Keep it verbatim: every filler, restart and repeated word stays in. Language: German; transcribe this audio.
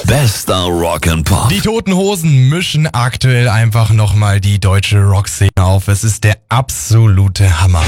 Bester Rock and Pop. Die Toten Hosen mischen aktuell einfach nochmal die deutsche Rockszene auf. Es ist der absolute Hammer.